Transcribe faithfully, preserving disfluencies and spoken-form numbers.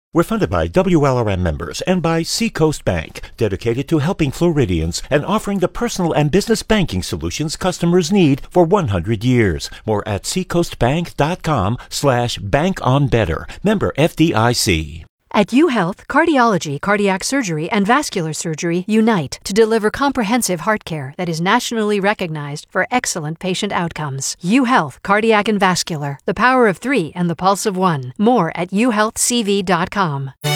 We're funded by W L R M members and by Seacoast Bank, dedicated to helping Floridians and offering the personal and business banking solutions customers need for one hundred years. More at seacoastbank.com slash bank on better. Member F D I C. At UHealth, cardiology, cardiac surgery, and vascular surgery unite to deliver comprehensive heart care that is nationally recognized for excellent patient outcomes. UHealth, cardiac and vascular, the power of three and the pulse of one. More at u health c v dot com.